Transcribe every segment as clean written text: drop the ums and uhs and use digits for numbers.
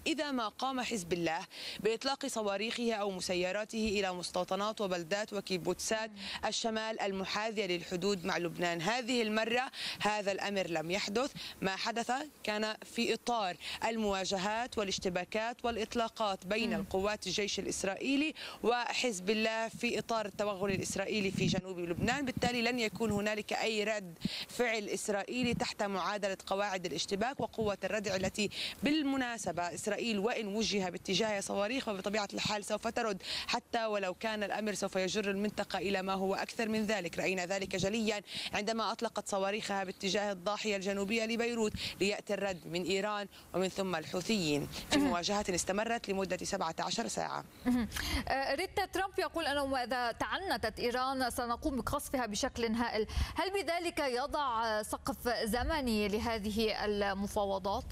إذا ما قام حزب الله بإطلاق صواريخه أو مسيراته إلى مستوطنات وبلدات وكيبوتسات الشمال المحاذية للحدود مع لبنان. هذه المرة هذا الأمر لم يحدث. ما حدث كان في إطار المواجهات والاشتباكات والإطلاقات بين القوات الجيش الإسرائيلي وحزب الله في إطار التوغل الإسرائيلي في جنوب لبنان. بالتالي لن يكون هنالك أي رد فعل إسرائيلي تحت معادلة قواعد الاشتباك وقوة الردع التي بالمناسبة إسرائيل وإن وجه باتجاه صواريخ فبطبيعة الحال سوف ترد، حتى ولو كان الأمر سوف يجر المنطقة إلى ما هو أكثر من ذلك. رأينا ذلك جليا عندما أطلقت صواريخها باتجاه الضاحية الجنوبية لبيروت ليأتي الرد من إيران ومن ثم الحوثيين في مواجهة استمرت لمدة 17 ساعة. ريتا ترامب يقول أنه إذا تعنتت إيران سنقوم بقصفها بشكل هائل، هل بذلك يضع سقف زمني لهذه المفاوضات؟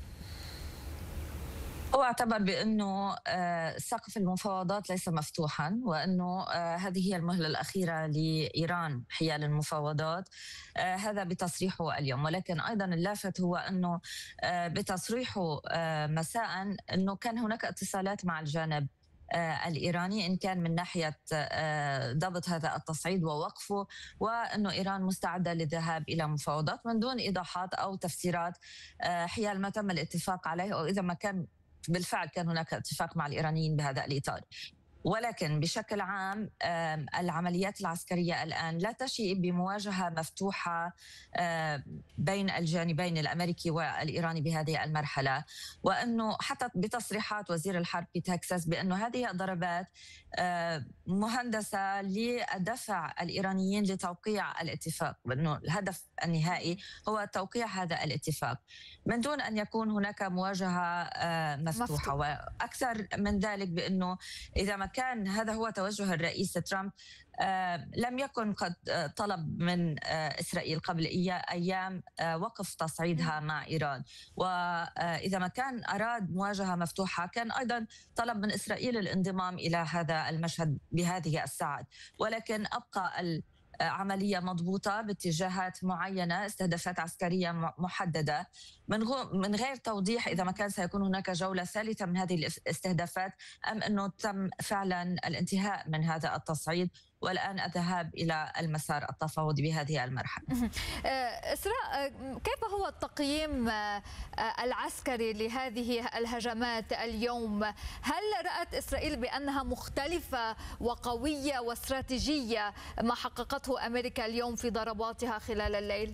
هو اعتبر بأنه سقف المفاوضات ليس مفتوحا، وأنه هذه هي المهلة الأخيرة لإيران حيال المفاوضات. هذا بتصريحه اليوم، ولكن أيضا اللافت هو أنه بتصريحه مساء أنه كان هناك اتصالات مع الجانب الإيراني إن كان من ناحية ضبط هذا التصعيد ووقفه، وأنه إيران مستعدة للذهاب إلى مفاوضات من دون إيضاحات أو تفسيرات حيال ما تم الاتفاق عليه، أو إذا ما كان بالفعل كان هناك اتفاق مع الإيرانيين بهذا الإطار. ولكن بشكل عام العمليات العسكرية الآن لا تشيء بمواجهة مفتوحة بين الجانبين الأمريكي والإيراني بهذه المرحلة، وأنه حتى بتصريحات وزير الحرب في تكساس بأنه هذه الضربات مهندسة لدفع الإيرانيين لتوقيع الاتفاق، وأنه الهدف النهائي هو توقيع هذا الاتفاق من دون أن يكون هناك مواجهة مفتوحة. وأكثر من ذلك بأنه إذا ما كان هذا هو توجه الرئيس ترامب لم يكن قد طلب من إسرائيل قبل أيام وقف تصعيدها مع إيران، وإذا ما كان أراد مواجهة مفتوحة كان أيضا طلب من إسرائيل الانضمام إلى هذا المشهد بهذه الساعات. ولكن أبقى عملية مضبوطة باتجاهات معينة، استهدافات عسكرية محددة من غير توضيح إذا ما كان سيكون هناك جولة ثالثة من هذه الاستهدافات أم أنه تم فعلا الانتهاء من هذا التصعيد والآن الذهاب إلى المسار التفاوضي بهذه المرحلة. إسراء، كيف هو التقييم العسكري لهذه الهجمات اليوم؟ هل رأت إسرائيل بأنها مختلفة وقوية واستراتيجية ما حققته أمريكا اليوم في ضرباتها خلال الليل؟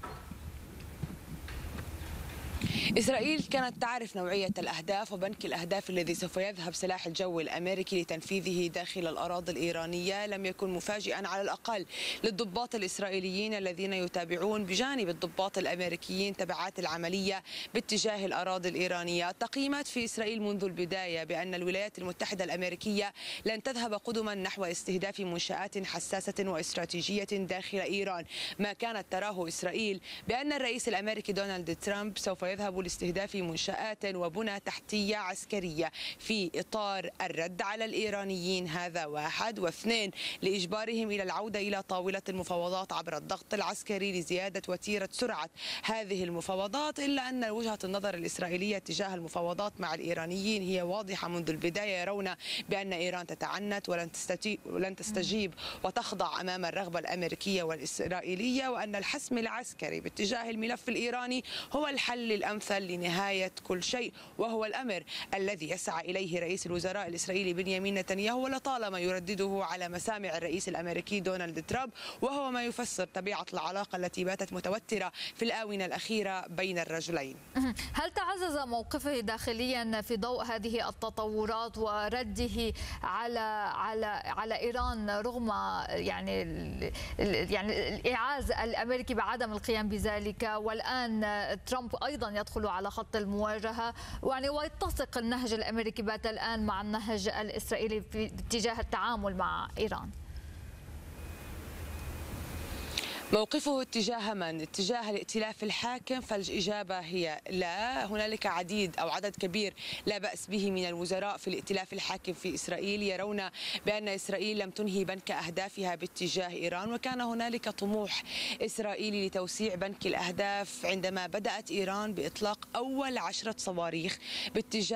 إسرائيل كانت تعرف نوعية الأهداف وبنك الأهداف الذي سوف يذهب سلاح الجو الأمريكي لتنفيذه داخل الأراضي الإيرانية. لم يكن مفاجئا على الأقل للضباط الإسرائيليين الذين يتابعون بجانب الضباط الأمريكيين تبعات العملية باتجاه الأراضي الإيرانية. تقييمات في إسرائيل منذ البداية بأن الولايات المتحدة الأمريكية لن تذهب قدما نحو استهداف منشآت حساسة واستراتيجية داخل إيران. ما كانت تراه إسرائيل بأن الرئيس الأمريكي دونالد ترامب سوف يذهب لاستهداف منشآت وبنى تحتية عسكرية في إطار الرد على الإيرانيين. هذا واحد. واثنين، لإجبارهم إلى العودة إلى طاولة المفاوضات عبر الضغط العسكري لزيادة وتيرة سرعة هذه المفاوضات. إلا أن وجهة النظر الإسرائيلية تجاه المفاوضات مع الإيرانيين هي واضحة منذ البداية. يرون بأن إيران تتعنت ولن تستجيب وتخضع أمام الرغبة الأمريكية والإسرائيلية، وأن الحسم العسكري باتجاه الملف الإيراني هو الحل الأمثل لنهاية كل شيء، وهو الأمر الذي يسعى إليه رئيس الوزراء الإسرائيلي بنيامين نتنياهو ولطالما يردده على مسامع الرئيس الأمريكي دونالد ترامب، وهو ما يفسر طبيعة العلاقة التي باتت متوترة في الآونة الأخيرة بين الرجلين. هل تعزز موقفه داخليا في ضوء هذه التطورات ورده على إيران رغم يعني الإعاز الأمريكي بعدم القيام بذلك، والآن ترامب أيضا يدخل على خط المواجهة ويتسق النهج الأمريكي بات الآن مع النهج الإسرائيلي في اتجاه التعامل مع إيران؟ موقفه اتجاه من؟ اتجاه الائتلاف الحاكم؟ فالإجابة هي لا. هنالك عدد كبير لا بأس به من الوزراء في الائتلاف الحاكم في إسرائيل يرون بأن إسرائيل لم تنهي بنك أهدافها باتجاه إيران، وكان هنالك طموح إسرائيلي لتوسيع بنك الأهداف عندما بدأت إيران بإطلاق أول 10 صواريخ باتجاه